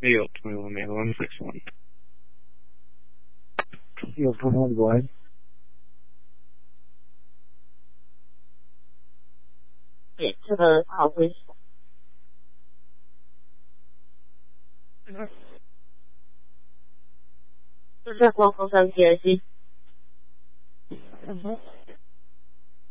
Field, 2161. Field 21, go ahead. 对，这个好回。就在光峰山 TIC。